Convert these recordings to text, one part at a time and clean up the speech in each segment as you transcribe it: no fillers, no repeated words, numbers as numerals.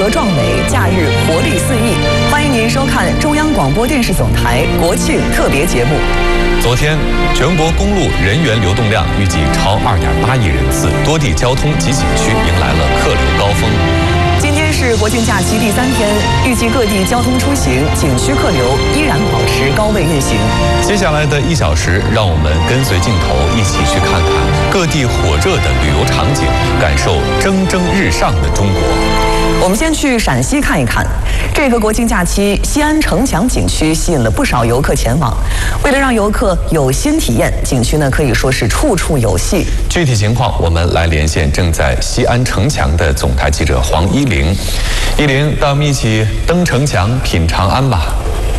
和壮美，假日活力四溢。欢迎您收看中央广播电视总台国庆特别节目。 昨天，全国公路人员流动量预计超2.8亿人次，多地交通及景区迎来了客流高峰。 今天是国庆假期第3天，预计各地交通出行、景区客流依然保持高位运行。 接下来的1小时，让我们跟随镜头一起去看看各地火热的旅游场景，感受蒸蒸日上的中国。 我们先去陕西看一看，这个国庆假期，西安城墙景区吸引了不少游客前往。为了让游客有新体验，景区呢可以说是处处有戏。 具体情况，我们来连线正在西安城墙的总台记者黄依玲。依玲，带我们一起登城墙，品长安吧。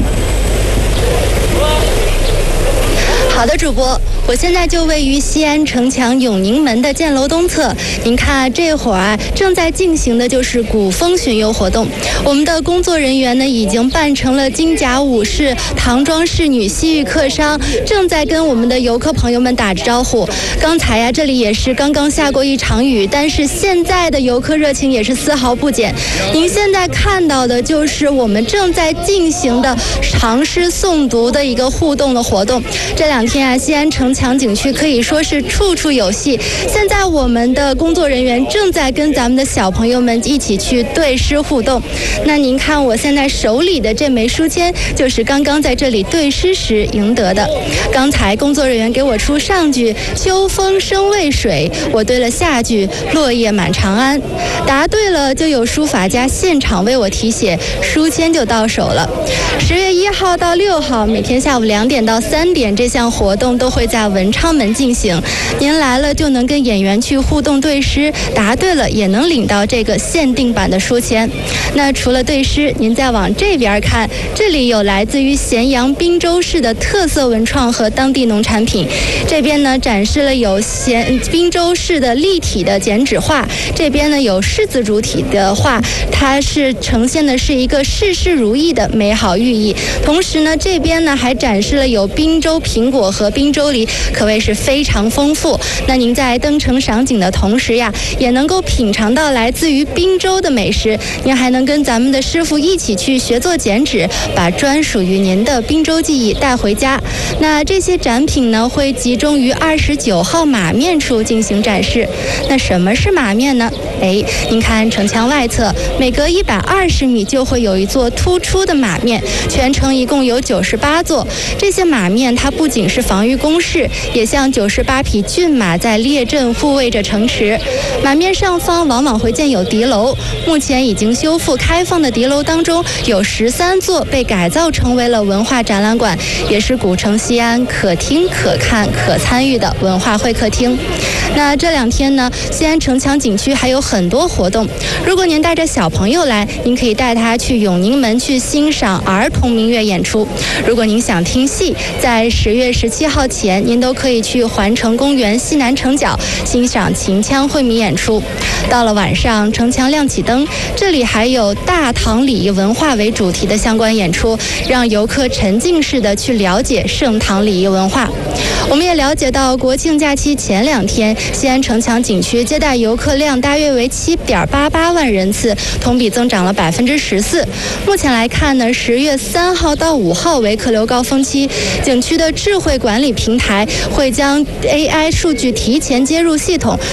好的，主播，我现在就位于西安城墙永宁门的箭楼东侧。您看，这会儿正在进行的就是古风巡游活动。我们的工作人员呢，已经扮成了金甲武士、唐装仕女、西域客商，正在跟我们的游客朋友们打着招呼。刚才呀，这里也是刚刚下过一场雨，但是现在的游客热情也是丝毫不减。您现在看到的就是我们正在进行的唐诗诵读的一个互动的活动。这2天啊，西安城墙景区可以说是处处有戏。现在我们的工作人员正在跟咱们的小朋友们一起去对诗互动。那您看我现在手里的这枚书签，就是刚刚在这里对诗时赢得的。刚才工作人员给我出上句“秋风生渭水”，我对了下句“落叶满长安”。答对了就有书法家现场为我题写，书签就到手了。10月1号到6号，每天下午2点到3点，这项活动都会在文昌门进行。您来了就能跟演员去互动对诗，答对了也能领到这个限定版的书签。那除了对诗，您再往这边看，这里有来自于咸阳滨州市的特色文创和当地农产品。这边呢展示了有滨州市的立体的剪纸画，这边呢有柿子主体的画，它是呈现的是一个事事如意的美好寓意。同时呢，这边呢还展示了有滨州苹果和滨州梨，可谓是非常丰富。那您在登城赏景的同时呀，也能够品尝到来自于滨州的美食。您还能跟咱们的师傅一起去学做剪纸，把专属于您的滨州记忆带回家。那这些展品呢，会集中于29号马面处进行展示。那什么是马面呢？您看城墙外侧，每隔120米就会有一座突出的马面，全程一共有98座。这些马面它不仅是防御工事，也像98匹骏马在列阵护卫着城池。马面上方往往会建有敌楼，目前已经修复开放的敌楼当中，有13座被改造成为了文化展览馆，也是古城西安可听可看可参与的文化会客厅。那这2天呢，西安城墙景区还有很多活动。如果您带着小朋友来，您可以带他去永宁门去欣赏儿童民乐演出。如果您想听戏，在10月17号前，您都可以去环城公园西南城角欣赏秦腔会迷演出。到了晚上，城墙亮起灯，这里还有大唐礼仪文化为主题的相关演出，让游客沉浸式的去了解盛唐礼仪文化。我们也了解到，国庆假期前2天，西安城墙景区接待游客量大约为7.88万人次，同比增长了14%。目前来看呢，10月3号到5号为客流高峰期，景区的智慧管理平台会将 AI 数据提前接入系统，